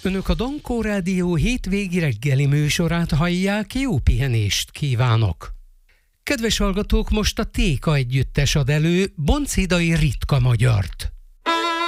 Önök a Dankó Rádió hétvégi reggeli műsorát hallják, jó pihenést kívánok! Kedves hallgatók, most a Téka együttes ad elő Boncidai Ritka magyart.